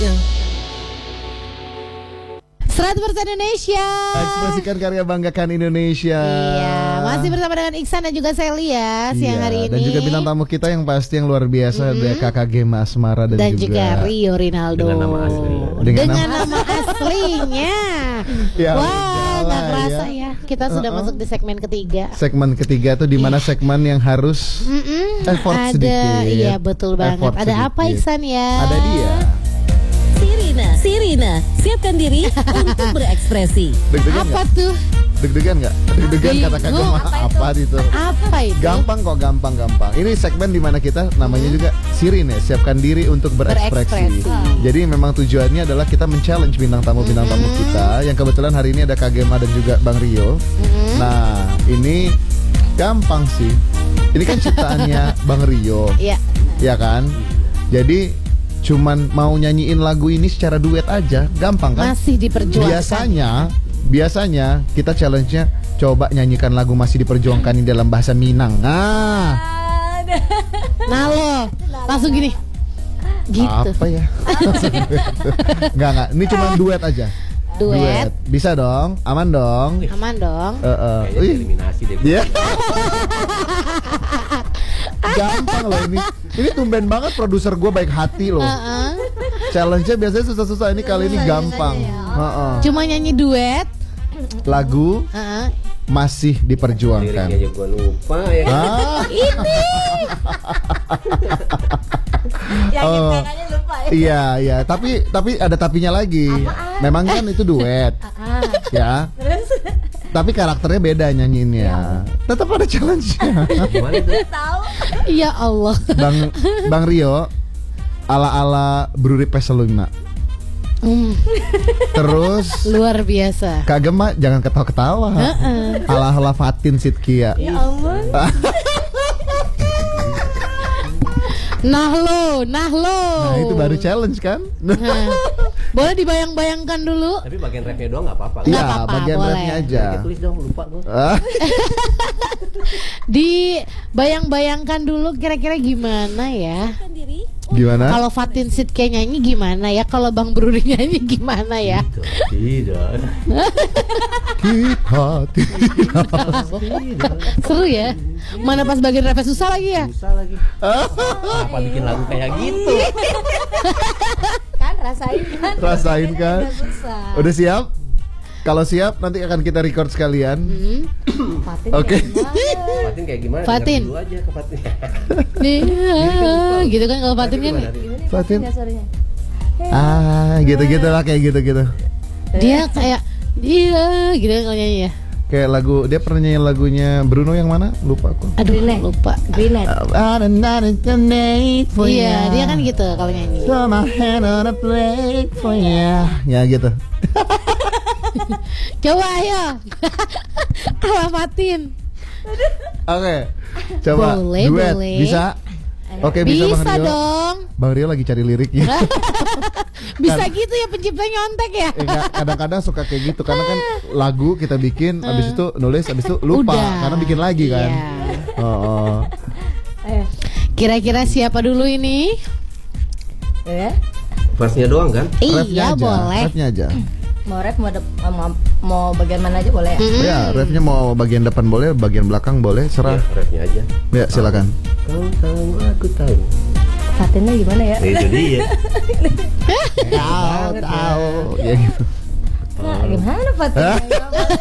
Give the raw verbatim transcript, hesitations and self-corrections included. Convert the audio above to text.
seratus persen Indonesia. Ekspresikan karya, banggakan Indonesia. Iya, masih bersama dengan Iksan dan juga Sally ya siang iya, hari ini. Dan juga bintang tamu kita yang pasti yang luar biasa, mm-hmm. ada Kakak Gema Asmara dan, dan juga, juga Rio Rinaldo. Dengan nama asli. Dengan, dengan nama, nama aslinya. Ya, wah, nggak kerasa ya. ya. Kita sudah uh-uh. masuk di segmen ketiga. Segmen ketiga tuh di mana segmen yang harus Mm-mm. effort ada, sedikit. Iya betul banget. Effort Ada sedikit. apa Iksan ya? Ada dia. Sirina, Sirina, siapkan diri untuk berekspresi. Deg-degan Apa gak? tuh? Deg-degan nggak? Deg-degan kata Kak Gema. Apa, apa itu? Apa itu? Gampang kok, gampang-gampang. Ini segmen di mana kita namanya hmm. juga Sirin ya, siapkan diri untuk berekspresi. berekspresi. Jadi memang tujuannya adalah kita men-challenge bintang tamu-bintang tamu hmm. kita. Yang kebetulan hari ini ada Kak Gema dan juga Bang Rio. hmm. Nah, ini gampang sih. Ini kan ciptaannya Bang Rio. Iya. Ya kan? Jadi cuman mau nyanyiin lagu ini secara duet aja, gampang kan? Masih diperjuangkan. Biasanya, biasanya kita challenge-nya coba nyanyikan lagu Masih Diperjuangkan ini dalam bahasa Minang. Nah, nah lo langsung gini. Gitu. Apa ya? Enggak, enggak. Ini cuma duet aja. Duet. Duet. Bisa dong? Aman dong? Aman dong. Uh, uh. Kayaknya eliminasi deh. Iya. Gampang loh ini. Ini tumben banget produser gue baik hati loh. Uh-uh. Challenge-nya biasanya susah-susah, ini kali ini gampang. Uh-uh. Cuma nyanyi duet. Lagu Uh-uh. Masih Diperjuangkan. Liriknya aja gue lupa ya. Ah. Ini. Yang Oh. nyiptakannya lupa ya. Iya, iya, tapi tapi ada tapinya lagi. Memang kan itu duet. Ya. Tapi karakternya beda nyanyiinnya. Tetap ada challenge-nya. Gimana tuh? Tahu. Ya Allah. Bang Bang Rio ala-ala Bruri Peseluna. Hmm, Terus luar biasa. Kak Gema jangan ketawa-ketawa. Uh-uh. Ala-ala Fatin Sidkia. Ya ampun. Nah lo, nah lo. Nah, itu baru challenge kan? Nah, boleh dibayang-bayangkan dulu. Tapi bagian rapnya doang nggak apa-apa. Nggak Iya, apa-apa, bagian boleh. rapnya aja. Ya, tulis dong, lupa gue. Ah, Dibayang-bayangkan dulu kira-kira gimana ya? Siapkan diri. Gimana? Kalau Fatin Sidkia nyanyi gimana ya? Kalau Bang Bruri nyanyi gimana ya? Tidak. Kita tidak. Tidak. Seru ya? Mana pas bagian rapnya susah lagi ya? Susah lagi. Apa bikin lagu kayak gitu? Kan rasain kan. Rasain kan? Udah susah. Udah siap? Kalau siap nanti akan kita record sekalian. Hmm. Fatin Oke. kayak gimana? Fatin kayak gimana? Fatin. Dengar dulu aja ke Fatin. Iya, gitu kan kalau Fatin kan Gimana, Ri? Gimana nih Fatin? Fatin suaranya? Ah, gitu-gitu lah, kayak gitu-gitu. dia kayak dia gitu kan kalau nyanyi ya. Kayak lagu, dia pernah nyanyi lagunya Bruno yang mana? Lupa aku. Aduh, Green Light. lupa. Green Light. Iya, dia kan gitu kalau nyanyi. So my hand on a plate for ya. Ya gitu. Coba ayo. Ala Fatin. Oke. Coba Boleh, duet. boleh. Bisa? Oke, bisa, Bisa Bang Rio. dong. Bang Rio lagi cari liriknya. Bisa gitu ya pencipta nyontek ya. Eh, nggak, kadang-kadang suka kayak gitu karena kan lagu kita bikin, abis itu nulis, abis itu lupa Udah. karena bikin lagi kan. Iya. Oh, oh. Ayo. Kira-kira siapa dulu ini? Ya. Verse-nya doang kan? Rapnya Iya, aja, boleh. rapnya aja. Mau rap mau, de- mau mau bagian mana aja boleh ya? Mm-mm. Ya, rapnya mau bagian depan boleh, bagian belakang boleh, Ya, serah. rapnya aja. Ya, silakan. Kau tahu, aku tahu. Fatinnya gimana ya? Nah, itu dia. Tahu, tahu. Ya gitu. Nah, gimana Fatin?